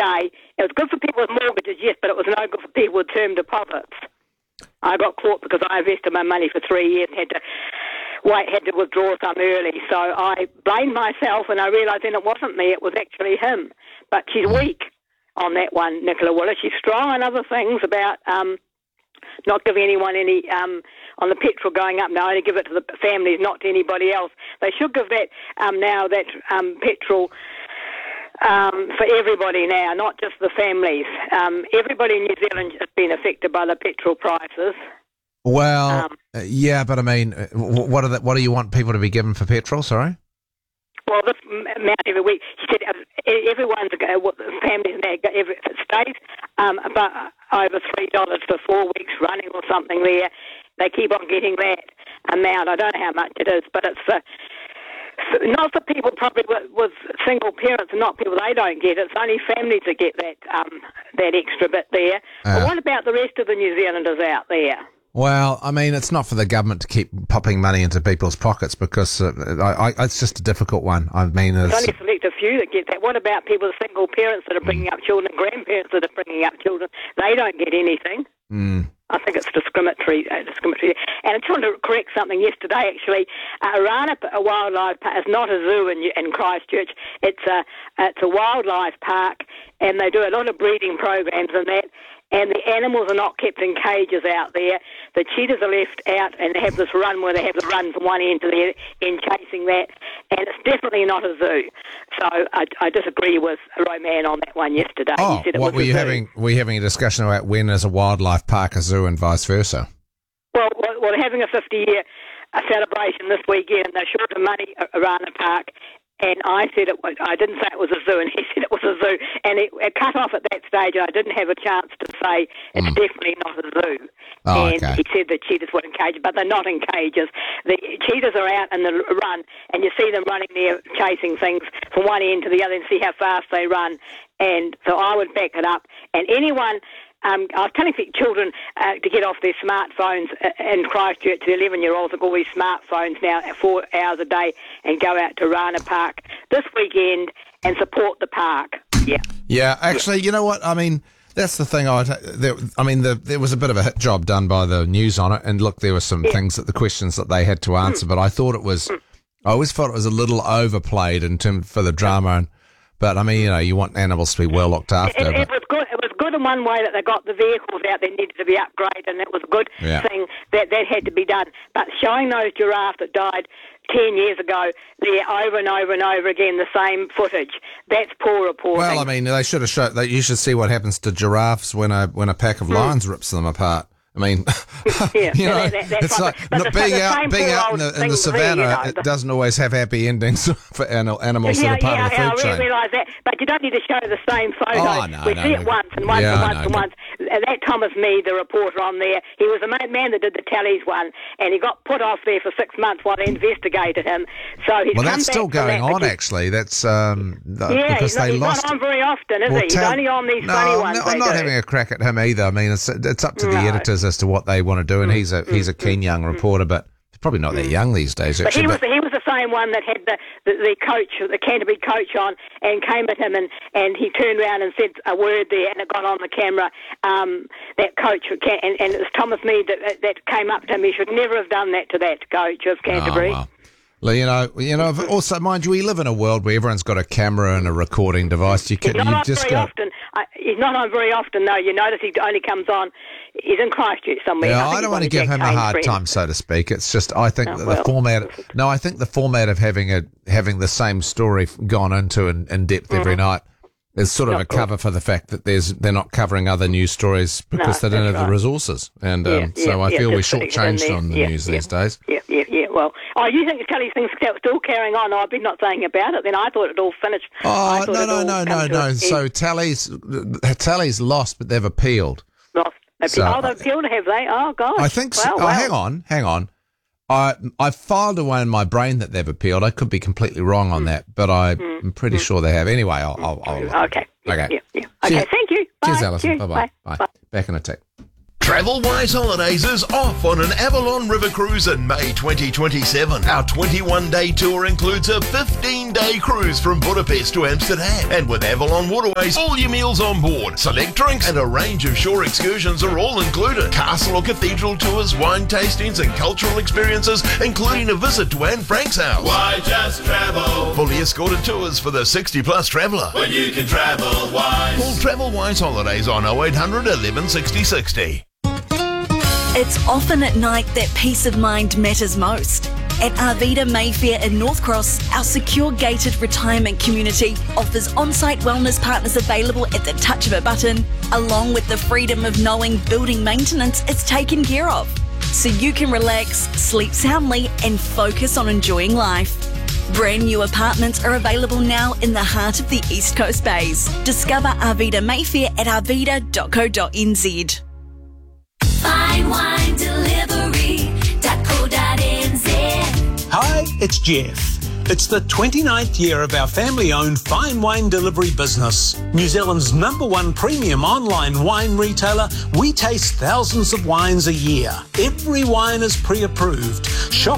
day. It was good for people with mortgages, yes, but it was no good for people with term deposits. I got caught because I invested my money for 3 years and had to withdraw some early. So I blamed myself, and I realised then it wasn't me, it was actually him. But she's weak on that one, Nicola Willis. She's strong on other things about not giving anyone any, on the petrol going up now, only give it to the families, not to anybody else. They should give that now, that petrol for everybody now, not just the families. Everybody in New Zealand has been affected by the petrol prices. Well, yeah, but I mean, what do you want people to be given for petrol, sorry? Well, this amount every week, she said everyone's families now, if it stays about over $3 for 4 weeks running or something there, they keep on getting that amount. I don't know how much it is, but it's not for people probably with single parents and not people, they don't get it. It's only families that get that extra bit there. But what about the rest of the New Zealanders out there? Well, I mean, it's not for the government to keep popping money into people's pockets because it's just a difficult one. I mean, it's only a select few that get that. What about people with single parents that are bringing up children, grandparents that are bringing up children? They don't get anything. I think it's discriminatory. And I just wanted to correct something yesterday, actually. Arana Wildlife Park is not a zoo in Christchurch. It's a wildlife park, and they do a lot of breeding programs and that. And the animals are not kept in cages out there. The cheetahs are left out and they have this run where they have to run from one end to the end chasing that. And it's definitely not a zoo. So I disagree with Roman on that one yesterday. Oh, he said were you having a discussion about when is a wildlife park a zoo and vice versa? Well, they're having a 50-year celebration this weekend, and they're short of money around the park. And I said I didn't say it was a zoo, and he said it was a zoo. And it cut off at that stage, and I didn't have a chance to say it's definitely not a zoo. Oh, and okay. he said the cheetahs were in cages, but they're not in cages. The cheetahs are out in the run, and you see them running there chasing things from one end to the other and see how fast they run. And so I would back it up. And anyone... I was telling children to get off their smartphones in Christchurch. The 11-year-olds have all these smartphones now at 4 hours a day and go out to Rana Park this weekend and support the park. Yeah. Yeah, actually, you know what? I mean, that's the thing. There was a bit of a hit job done by the news on it, and look, there were some things that the questions that they had to answer, but I thought it was, I always thought it was a little overplayed for the drama. But I mean, you want animals to be well looked after. It was good. It was good in one way that they got the vehicles out there needed to be upgraded, and it was a good thing that had to be done. But showing those giraffes that died 10 years ago there over and over and over again, the same footage, that's poor reporting. Well, I mean, they should have showed that. You should see what happens to giraffes when a pack of lions rips them apart. I mean, it's like being out in the savannah. It doesn't always have happy endings for animals that are part of the food chain. I realise that, but you don't need to show the same photo. Oh, no, we see it once and once and once. That Thomas Mead, the reporter on there, he was the man that did the tallies one, and he got put off there for 6 months while they investigated him. So he's that's still going on, actually. That's because they lost. He's not on very often, is he? He's only on these funny ones. I'm not having a crack at him either. I mean, it's up to the editors as to what they want to do, and he's a keen young reporter, but he's probably not that young these days. Actually, but he was the same one that had the coach, the Canterbury coach on, and came at him, and he turned around and said a word there, and it got on the camera. That coach, and it was Thomas Mead that came up to him. He should never have done that to that coach of Canterbury. Oh, well. You know. Also, mind you, we live in a world where everyone's got a camera and a recording device. He's not on very often, though. You notice he only comes on. He's in Christchurch somewhere. Yeah, I don't want to give him a hard time, so to speak. It's just I think the format. No, I think the format of having the same story gone into in depth every night is sort of a cover for the fact that they're not covering other news stories because they don't have the resources, and so I feel we're shortchanged on the news these days. Yeah. Well, you think Telly's thing's still carrying on? I've been not saying about it. Then I thought it all finished. Oh no. So Tally's lost, but they've appealed. Lost. They've appealed, have they? Oh gosh. I think so. Well. Hang on. I filed away in my brain that they've appealed. I could be completely wrong on that, but I'm pretty sure they have. Anyway, I'll Okay. Okay. Yeah. Okay. Thank you. Bye. Cheers, Alison. Cheers. Bye. Back in a tick. Travel Wise Holidays is off on an Avalon River cruise in May 2027. Our 21-day tour includes a 15-day cruise from Budapest to Amsterdam. And with Avalon Waterways, all your meals on board, select drinks and a range of shore excursions are all included. Castle or cathedral tours, wine tastings and cultural experiences, including a visit to Anne Frank's house. Why just travel? Fully escorted tours for the 60-plus traveller. When you can travel wise. Call Travel Wise Holidays on 0800 11 60 60. It's often at night that peace of mind matters most. At Arvida Mayfair in North Cross, our secure gated retirement community offers on-site wellness partners available at the touch of a button, along with the freedom of knowing building maintenance is taken care of. So you can relax, sleep soundly and focus on enjoying life. Brand new apartments are available now in the heart of the East Coast Bays. Discover Arvida Mayfair at arvida.co.nz. FineWineDelivery.co.nz. Hi, it's Jeff. It's the 29th year of our family-owned fine wine delivery business. New Zealand's #1 premium online wine retailer, we taste thousands of wines a year. Every wine is pre-approved. Shop